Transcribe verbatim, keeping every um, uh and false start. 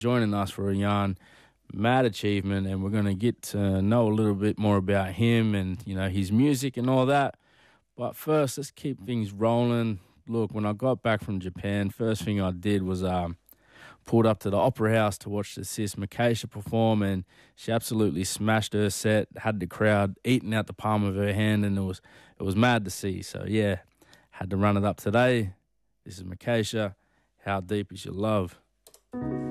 joining us for a yarn. Mad achievement, and we're going to get to know a little bit more about him and, you know, his music and all that. But first, let's keep things rolling. Look, when I got back from Japan, first thing I did was um, pulled up to the Opera House to watch the sis Makesha perform, and she absolutely smashed her set, had the crowd eating out the palm of her hand, and it was it was mad to see. So, yeah, had to run it up today. This is Makesha. How Deep Is Your Love?